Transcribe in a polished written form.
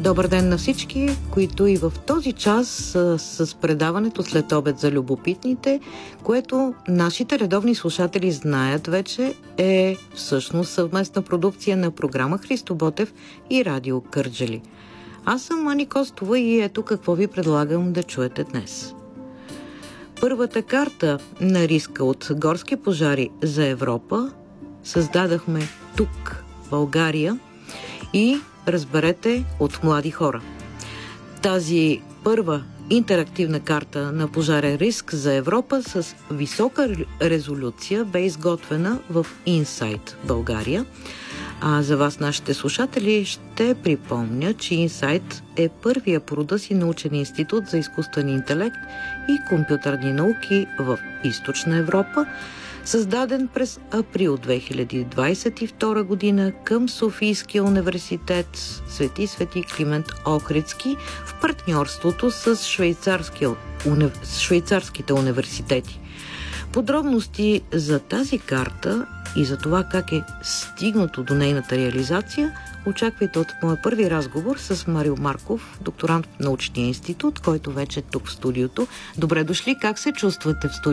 Добър ден на всички, които и в този час с предаването след обед за любопитните, което нашите редовни слушатели знаят вече, е всъщност съвместна продукция на програма Христо Ботев и Радио Кърджали. Аз съм Ани Костова и ето какво ви предлагам да чуете днес. Първата карта на риска от горски пожари за Европа създадахме тук, в България, и разберете от млади хора. Тази първа интерактивна карта на пожарен риск за Европа с висока резолюция бе изготвена в Инсайт България. А за вас, нашите слушатели, ще припомня, че Инсайт е първия по рода си научен институт за изкуствен интелект и компютърни науки в Източна Европа, създаден през април 2022 година към Софийския университет Свети Климент Охридски в партньорството с швейцарските университети. Подробности за тази карта и за това как е стигнато до нейната реализация очаквайте от моя първи разговор с Марио Марков, докторант в научния институт, който вече е тук в студиото. Добре дошли, как се чувствате в студиото?